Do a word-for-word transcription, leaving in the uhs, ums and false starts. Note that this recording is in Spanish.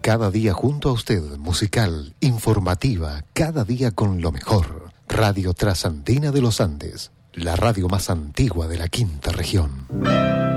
Cada día junto a usted, musical, informativa, cada día con lo mejor. Radio Trasandina de los Andes, la radio más antigua de la quinta región.